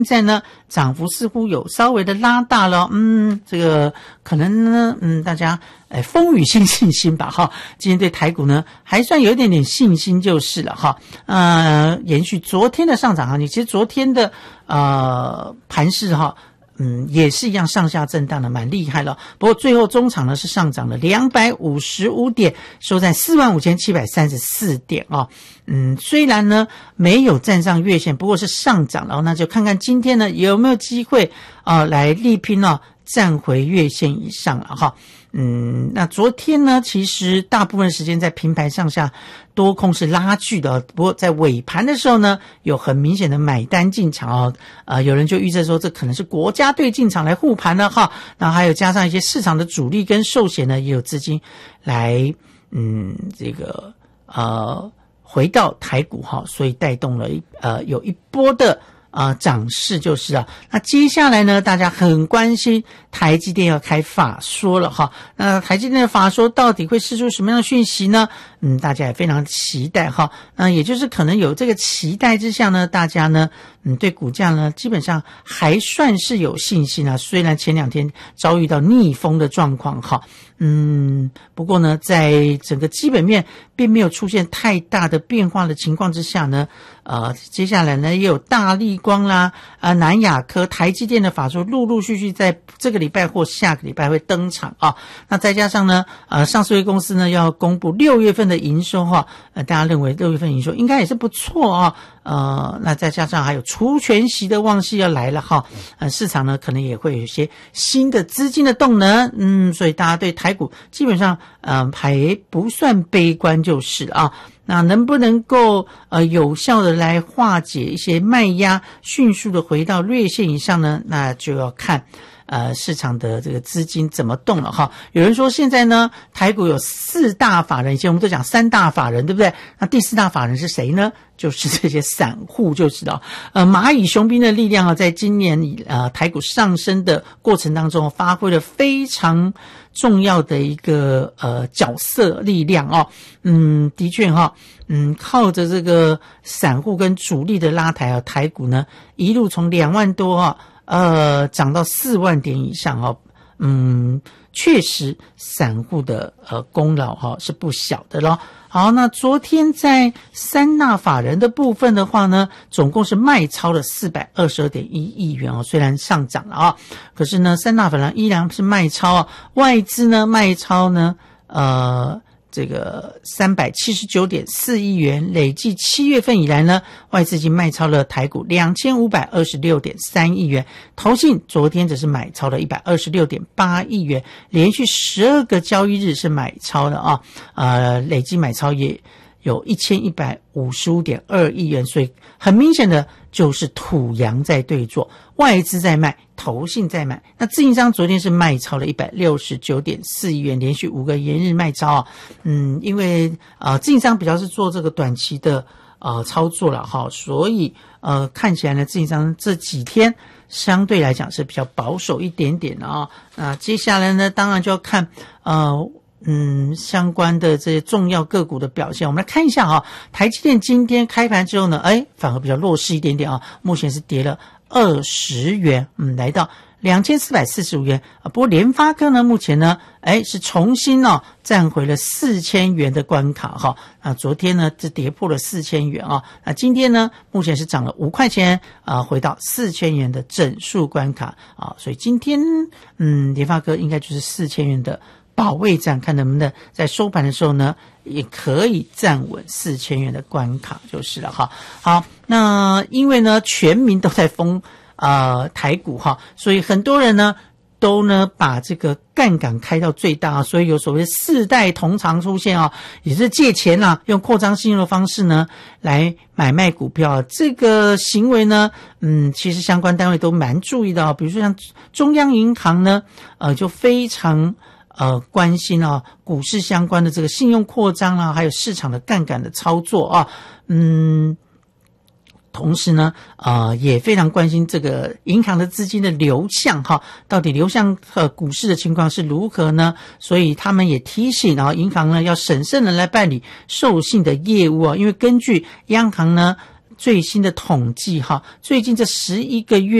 现在呢，涨幅似乎有稍微的拉大了，这个可能呢，大家风雨信心吧，哈，今天对台股呢还算有一点点信心就是了，哈，延续昨天的上涨行情，其实昨天的盘势哈。也是一样上下震荡的蛮厉害了，不过最后中场呢是上涨了255点，收在45734点啊。虽然呢没有站上月线，不过是上涨了，那就看看今天呢有没有机会来力拼站回月线以上了哈。那昨天呢，其实大部分时间在平盘上下多空是拉锯的，不过在尾盘的时候呢，有很明显的买单进场有人就预测说这可能是国家队进场来护盘了哈。那还有加上一些市场的主力跟寿险呢，也有资金来回到台股哈，所以带动了有一波的涨势就是了。那接下来呢，大家很关心台积电要开法说了哈。那台积电的法说到底会释出什么样的讯息呢？大家也非常期待哈。那也就是可能有这个期待之下呢，大家呢，对股价呢基本上还算是有信心啊。虽然前2天遭遇到逆风的状况哈。不过呢，在整个基本面并没有出现太大的变化的情况之下呢，接下来呢也有大立光啦、南亚科、台积电的法说陆陆续续在这个礼拜或下个礼拜会登场啊。那再加上呢，上市公司呢要公布6月份的营收哈，大家认为6月份营收应该也是不错啊。那再加上还有除权息的旺季要来了哈，市场呢可能也会有一些新的资金的动能，所以大家对台股基本上还不算悲观就是啊。那能不能够有效的来化解一些卖压，迅速的回到月线以上呢？那就要看市场的这个资金怎么动了哈。有人说现在呢，台股有4大法人，以前我们都讲3大法人，对不对？那第4大法人是谁呢？就是这些散户就知道。蚂蚁雄兵的力量在今年台股上升的过程当中发挥了非常重要的一个角色力量的确靠着这个散户跟主力的拉抬台股呢一路从2万多涨到4万点以上确实散户的功劳是不小的咯。好，那昨天在3大法人的部分的话呢，总共是卖超了422.1亿元虽然上涨了可是呢3大法人依然是卖超外资呢卖超呢这个379.4亿元，累计7月份以来呢，外资已经卖超了台股2526.3亿元，投信昨天只是买超了126.8亿元，连续12个交易日是买超的累计买超也有1155.2亿元，所以很明显的就是土洋在对做，外资在卖，投信在买。那自营商昨天是卖超了169.4亿元，连续5个延日卖超因为自营商比较是做这个短期的操作了所以看起来呢，自营商这几天相对来讲是比较保守一点点的那接下来呢，当然就要看相关的这些重要个股的表现，我们来看一下台积电今天开盘之后呢，反而比较弱势一点点目前是跌了20元，来到2445元不过联发科呢，目前呢，是重新站回了4000元的关卡昨天呢，是跌破了4000元那今天呢，目前是涨了5块钱回到4000元的整数关卡所以今天联发科应该就是4000元的保卫战，看能不能在收盘的时候呢，也可以站稳4000元的关卡就是了好，那因为呢，全民都在封台股所以很多人呢都呢把这个杠杆开到最大所以有所谓4代同堂出现也是借钱用扩张信用的方式呢来买卖股票这个行为呢其实相关单位都蛮注意的比如说像中央银行呢就非常关心股市相关的这个信用扩张还有市场的杠杆的操作同时呢也非常关心这个银行的资金的流向到底流向股市的情况是如何呢？所以他们也提醒银行呢要审慎的来办理授信的业务因为根据央行呢最新的统计哈，最近这11个月